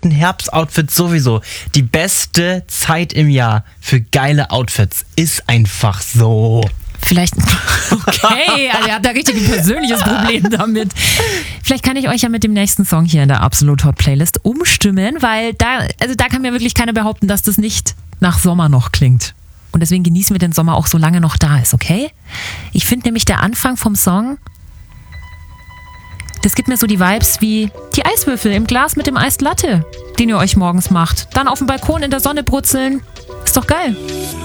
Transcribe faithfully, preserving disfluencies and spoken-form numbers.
perfekten Herbstoutfits sowieso. Die beste Zeit im Jahr für geile Outfits ist einfach so. Vielleicht, okay, also ihr habt da richtig ein persönliches Problem damit. Vielleicht kann ich euch ja mit dem nächsten Song hier in der Absolut Hot Playlist umstimmen, weil da, also da kann mir wirklich keiner behaupten, dass das nicht nach Sommer noch klingt. Und deswegen genießen wir den Sommer auch, solange noch da ist, okay? Ich finde nämlich der Anfang vom Song, das gibt mir so die Vibes wie die Eiswürfel im Glas mit dem Eis Latte, den ihr euch morgens macht. Dann auf dem Balkon in der Sonne brutzeln. Ist doch geil.